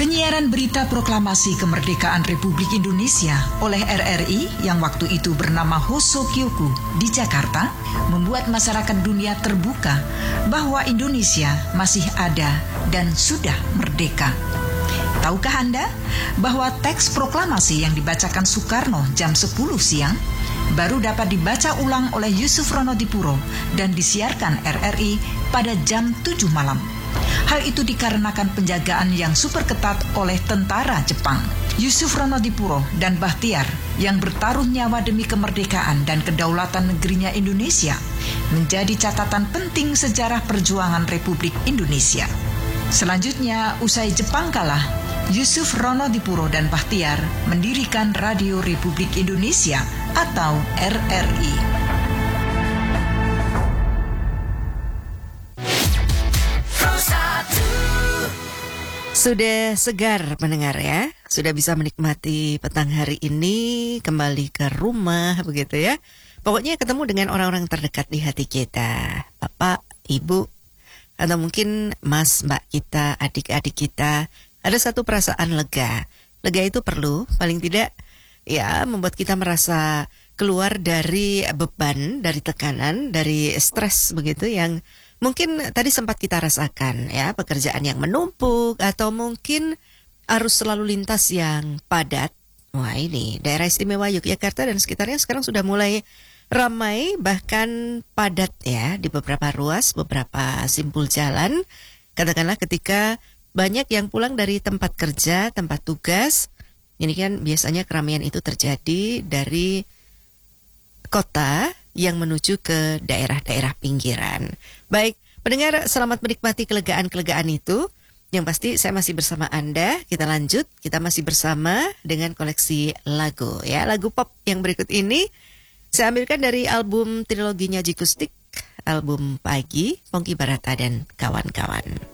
Penyiaran berita proklamasi kemerdekaan Republik Indonesia oleh RRI yang waktu itu bernama Hoso Kyoku di Jakarta membuat masyarakat dunia terbuka bahwa Indonesia masih ada dan sudah merdeka. Tahukah Anda bahwa teks proklamasi yang dibacakan Soekarno jam 10 siang baru dapat dibaca ulang oleh Yusuf Ronodipuro dan disiarkan RRI pada jam 7 malam. Hal itu dikarenakan penjagaan yang super ketat oleh tentara Jepang. Yusuf Ronodipuro dan Bahtiar yang bertaruh nyawa demi kemerdekaan dan kedaulatan negerinya Indonesia menjadi catatan penting sejarah perjuangan Republik Indonesia. Selanjutnya, usai Jepang kalah, Yusuf Ronodipuro dan Bahtiar mendirikan Radio Republik Indonesia atau RRI. Sudah segar mendengar ya, sudah bisa menikmati petang hari ini, kembali ke rumah begitu ya. Pokoknya ketemu dengan orang-orang terdekat di hati kita, bapak, ibu, atau mungkin mas, mbak kita, adik-adik kita. Ada satu perasaan lega. Lega itu perlu, paling tidak ya membuat kita merasa keluar dari beban, dari tekanan, dari stres begitu yang mungkin tadi sempat kita rasakan ya, pekerjaan yang menumpuk atau mungkin arus lalu lintas yang padat. Wah, ini daerah istimewa Yogyakarta dan sekitarnya sekarang sudah mulai ramai bahkan padat ya di beberapa ruas, beberapa simpul jalan. Katakanlah ketika banyak yang pulang dari tempat kerja, tempat tugas. Ini kan biasanya keramaian itu terjadi dari kota yang menuju ke daerah-daerah pinggiran. Baik, pendengar, selamat menikmati kelegaan-kelegaan itu. Yang pasti saya masih bersama Anda. Kita lanjut, kita masih bersama dengan koleksi lagu ya. Lagu pop yang berikut ini saya ambilkan dari album triloginya Jikustik, album Pagi, Pongki Barata dan kawan-kawan.